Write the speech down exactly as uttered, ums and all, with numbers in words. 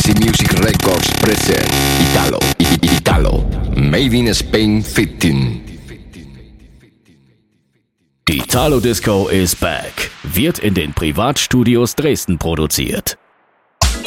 Easy Music Records present Italo, I- Italo, Made in Spain fifteen. Die Italo Disco is back. Wird in den Privatstudios Dresden produziert.